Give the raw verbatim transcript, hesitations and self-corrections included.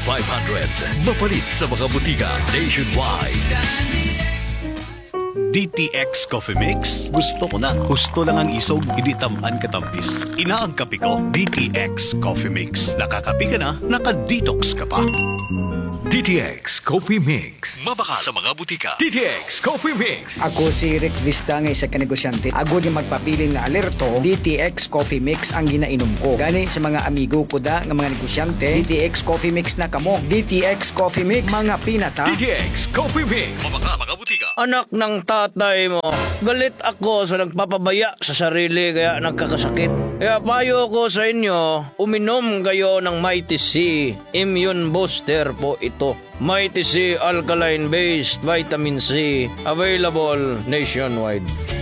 five hundred. Mapalit sa mga butika nationwide. D T X Coffee Mix. Gusto ko na. Gusto lang ang isog, hindi tamaan katampis. Ina ang kape ko, D T X Coffee Mix. Nakakape ka na, naka-detox ka pa. D T X Coffee Mix. Mabaka sa mga butika. D T X Coffee Mix. Ako si Rick Vista nga isa ka negosyante. Agod yung magpapiling na alerto, D T X Coffee Mix ang ginainom ko. Gani sa mga amigo ko da nga mga negosyante, D T X Coffee Mix na kamo. D T X Coffee Mix, mga pinata. D T X Coffee Mix. Mabaka mga butika. Anak ng tatay mo, galit ako sa nagpapabaya sa sarili kaya nagkakasakit. Kaya payo ko sa inyo, uminom kayo ng Mighty C Immune Booster po ito. Mighty C Alkaline Based Vitamin C, available nationwide.